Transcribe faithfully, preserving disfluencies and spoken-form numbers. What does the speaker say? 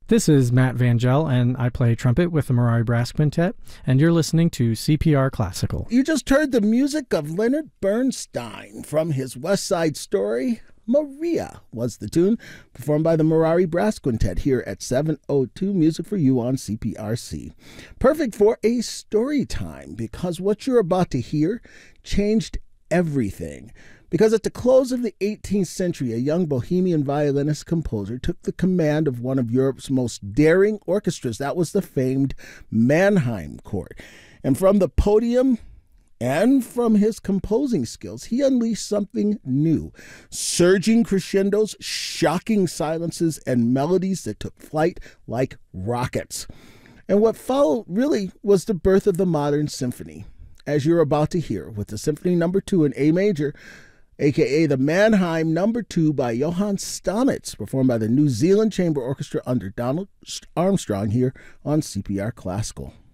This is Matt Vangel, and I play trumpet with the Marari Brass Quintet, and you're listening to C P R Classical. You just heard the music of Leonard Bernstein from his West Side Story. Maria was the tune, performed by the Marari Brass Quintet here at seven oh two Music for You on C P R C. Perfect for a story time, because what you're about to hear changed everything. Because at the close of the eighteenth century, a young Bohemian violinist composer took the command of one of Europe's most daring orchestras. That was the famed Mannheim Court. And from the podium and from his composing skills, he unleashed something new. Surging crescendos, shocking silences, and melodies that took flight like rockets. And what followed really was the birth of the modern symphony, as you're about to hear, with the Symphony Number Two in A Major, aka the Mannheim Number Two by Johann Stamitz, performed by the New Zealand Chamber Orchestra under Donald Armstrong here on C P R Classical.